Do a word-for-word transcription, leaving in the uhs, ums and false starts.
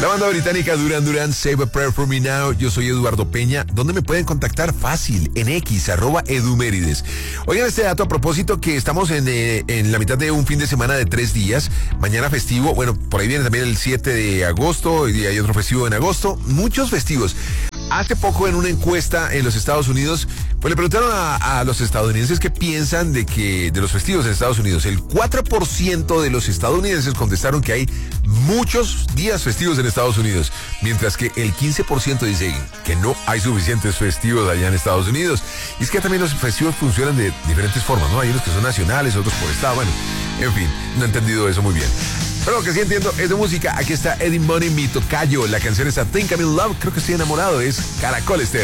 La banda británica Duran Duran, Save a Prayer for Me Now. Yo soy Eduardo Peña. ¿Dónde me pueden contactar? Fácil, en X, arroba edumérides. Oigan este dato a propósito que estamos en, eh, en la mitad de un fin de semana de tres días. Mañana festivo, bueno, por ahí viene también el siete de agosto y hay otro festivo en agosto. Muchos festivos. Hace poco en una encuesta en los Estados Unidos, pues le preguntaron a, a los estadounidenses qué piensan de que de los festivos en Estados Unidos. El cuatro por ciento de los estadounidenses contestaron que hay muchos días festivos en Estados Unidos, mientras que el quince por ciento dice que no hay suficientes festivos allá en Estados Unidos. Y es que también los festivos funcionan de diferentes formas, ¿no? Hay unos que son nacionales, otros por estado, bueno, en fin, no he entendido eso muy bien. Pero lo que sí entiendo es de música. Aquí está Eddie Money, mi tocayo. La canción es I Think I'm in Love. Creo que estoy enamorado. Es Caracol Estéreo.